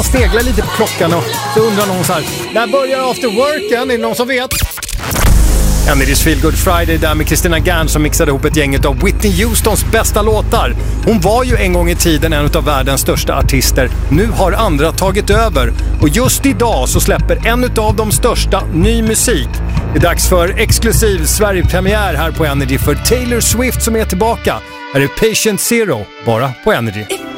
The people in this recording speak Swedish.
Sneglar lite på klockan och så undrar någon så här: när börjar after worken? Är det någon som vet? Energys Feel Good Friday där med Christina Gern som mixade ihop ett gäng av Whitney Houstons bästa låtar. Hon var ju en gång i tiden en av världens största artister. Nu har andra tagit över. Och just idag så släpper en av de största ny musik. Det är dags för exklusiv Sverige-premiär här på Energy för Taylor Swift som är tillbaka. Här är Patient Zero, bara på Energy.